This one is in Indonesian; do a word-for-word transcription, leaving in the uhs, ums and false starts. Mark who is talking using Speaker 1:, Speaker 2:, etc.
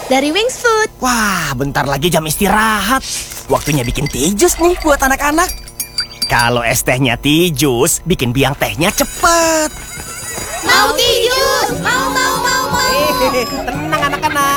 Speaker 1: dari Wings Food.
Speaker 2: Wah, bentar lagi jam istirahat. Waktunya bikin tea jus nih buat anak-anak. Kalau es tehnya tea jus, bikin biang tehnya cepet.
Speaker 1: Mau tea jus? Mau, mau, mau, mau.
Speaker 2: Hehehe, tenang anak-anak.